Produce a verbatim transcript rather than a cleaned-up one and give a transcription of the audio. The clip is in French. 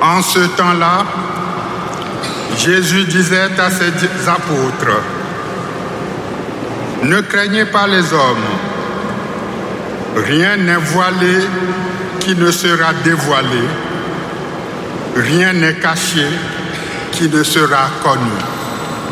En ce temps-là, Jésus disait à ses apôtres, « Ne craignez pas les hommes, rien n'est voilé qui ne sera dévoilé, rien n'est caché qui ne sera connu. »